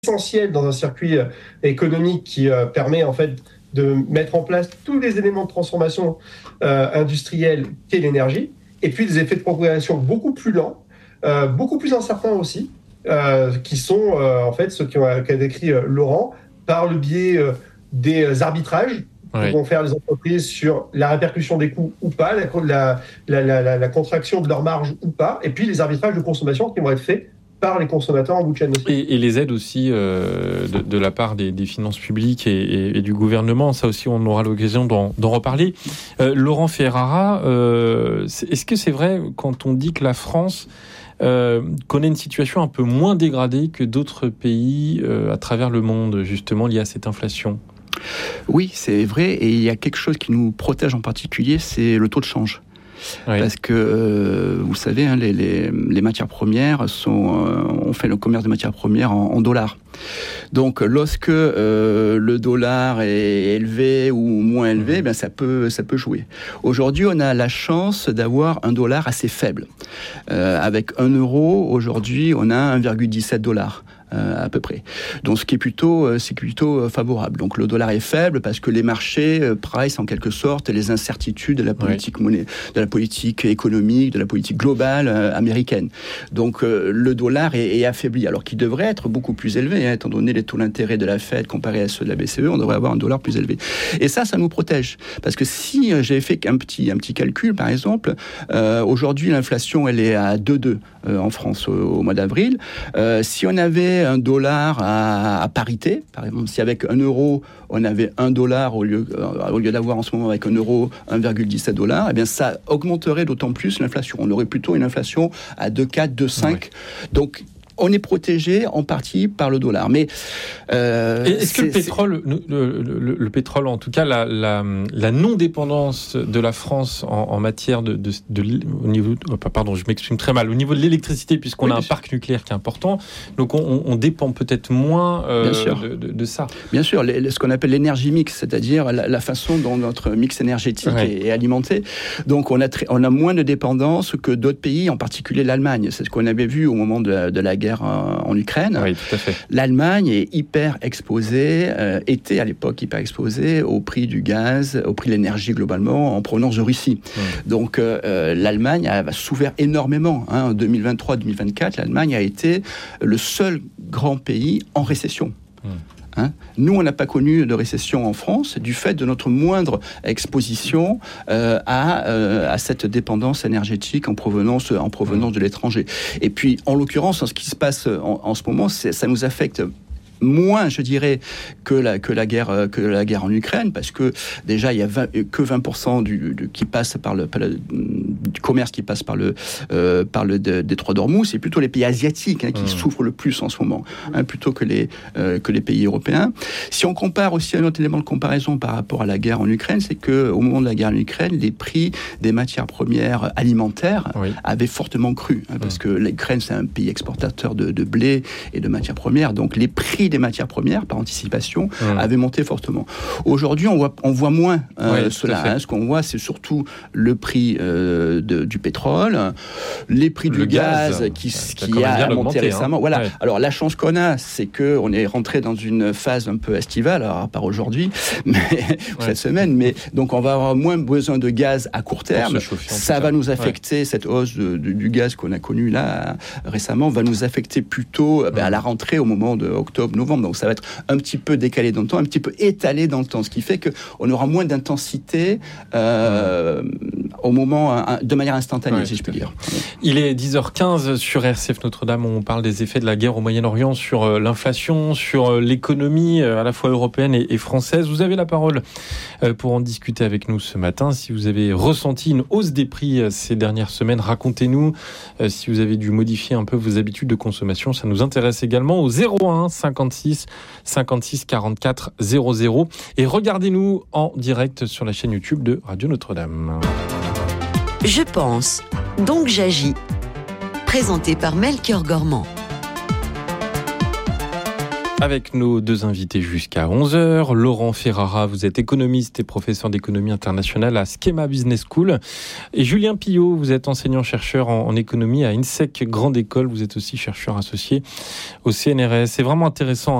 essentiel dans un circuit économique qui permet en fait de mettre en place tous les éléments de transformation industrielle qu'est l'énergie, et puis des effets de propagation beaucoup plus lents, beaucoup plus incertains aussi, qui sont en fait ceux qu'a décrit Laurent, par le biais des arbitrages que vont faire les entreprises sur la répercussion des coûts ou pas, la contraction de leur marge ou pas, et puis les arbitrages de consommation qui vont être faits par les consommateurs en bout de chaîne aussi. Et les aides aussi de la part des finances publiques et du gouvernement, ça aussi on aura l'occasion d'en reparler. Laurent Ferrara, est-ce que c'est vrai quand on dit que la France connaît une situation un peu moins dégradée que d'autres pays à travers le monde, justement liée à cette inflation ? Oui, c'est vrai, et il y a quelque chose qui nous protège en particulier, c'est le taux de change. Oui. Parce que, vous savez, hein, les matières premières on fait le commerce des matières premières en dollars. Donc, lorsque le dollar est élevé ou moins élevé, ben, ça peut jouer. Aujourd'hui, on a la chance d'avoir un dollar assez faible. Avec 1 euro, aujourd'hui, on a 1,17 $. À peu près. Donc, ce qui est plutôt favorable. Donc, le dollar est faible parce que les marchés price en quelque sorte les incertitudes de la politique monnaie, de la politique économique, de la politique globale américaine. Donc, le dollar est affaibli, alors qu'il devrait être beaucoup plus élevé, hein, étant donné les taux d'intérêt de la Fed comparés à ceux de la BCE, on devrait avoir un dollar plus élevé. Et ça nous protège. Parce que si j'ai fait un petit calcul, par exemple, aujourd'hui, l'inflation, elle est à 2,2 en France au mois d'avril. Si on avait un dollar à parité, par exemple, si avec 1 euro, on avait $1 au lieu d'avoir en ce moment avec 1 euro 1,17 $, eh bien, ça augmenterait d'autant plus l'inflation. On aurait plutôt une inflation à 2,4, 2,5. Ouais. Donc, on est protégé en partie par le dollar. Mais est-ce que le pétrole, en tout cas la non-dépendance de la France en matière au niveau, pardon, je m'exprime très mal, au niveau de l'électricité, puisqu'on a un parc nucléaire qui est important, donc on dépend peut-être moins de ça. Bien sûr, ce qu'on appelle l'énergie mix, c'est-à-dire la façon dont notre mix énergétique est alimenté. Donc on a moins de dépendance que d'autres pays, en particulier l'Allemagne. C'est ce qu'on avait vu au moment de la guerre en Ukraine. Oui, tout à fait. L'Allemagne est était à l'époque hyper exposée au prix du gaz, au prix de l'énergie globalement en provenance de Russie. Donc l'Allemagne a souffert énormément. En 2023-2024, l'Allemagne a été le seul grand pays en récession. Nous, on n'a pas connu de récession en France du fait de notre moindre exposition à cette dépendance énergétique en provenance de l'étranger. Et puis, en l'occurrence, ce qui se passe en ce moment, ça nous affecte moins, je dirais, que la guerre en Ukraine, parce que déjà il y a que 20% du commerce qui passe par le détroit d'Ormuz. C'est plutôt les pays asiatiques qui souffrent le plus en ce moment, plutôt que les pays européens. Si on compare aussi un autre élément de comparaison par rapport à la guerre en Ukraine, c'est que au moment de la guerre en Ukraine, les prix des matières premières alimentaires avaient fortement cru, parce que l'Ukraine c'est un pays exportateur de blé et de matières premières, donc les prix des matières premières, par anticipation, avaient monté fortement. Aujourd'hui, on voit moins cela. Ce qu'on voit, c'est surtout le prix du pétrole, les prix du gaz qui a monté récemment. Voilà. Ouais. Alors, la chance qu'on a, c'est qu'on est rentré dans une phase un peu estivale, alors à part aujourd'hui, cette semaine, mais donc on va avoir moins besoin de gaz à court terme. Ça va nous affecter, cette hausse du gaz qu'on a connue là récemment, va nous affecter plutôt à la rentrée au moment de octobre-novembre. Donc ça va être un petit peu décalé dans le temps, un petit peu étalé dans le temps, ce qui fait qu'on aura moins d'intensité au moment, de manière instantanée, si je puis dire. Il est 10h15 sur RCF Notre-Dame, on parle des effets de la guerre au Moyen-Orient sur l'inflation, sur l'économie à la fois européenne et française. Vous avez la parole pour en discuter avec nous ce matin. Si vous avez ressenti une hausse des prix ces dernières semaines, racontez-nous. Si vous avez dû modifier un peu vos habitudes de consommation, ça nous intéresse également au 01 56 44 00. Et regardez-nous en direct sur la chaîne YouTube de Radio Notre-Dame. Je pense, donc j'agis. Présenté par Melchior Gormand. avec nos deux invités jusqu'à 11h. Laurent Ferrara, vous êtes économiste et professeur d'économie internationale à Schema Business School. Et Julien Pillot, vous êtes enseignant-chercheur en économie à INSEC Grande École. Vous êtes aussi chercheur associé au CNRS. C'est vraiment intéressant